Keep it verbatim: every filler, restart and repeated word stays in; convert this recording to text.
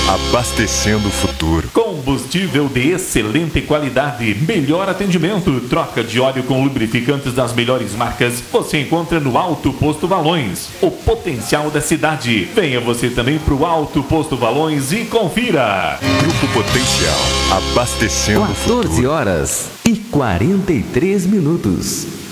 abastecendo o futuro. Combustível de excelente qualidade, melhor atendimento, troca de óleo com lubrificantes das melhores marcas, você encontra no Alto Posto Valões, o potencial da cidade. Venha você também para o Alto Posto Valões e confira. Grupo Potencial, abastecendo o futuro. quatorze horas e quarenta e três minutos.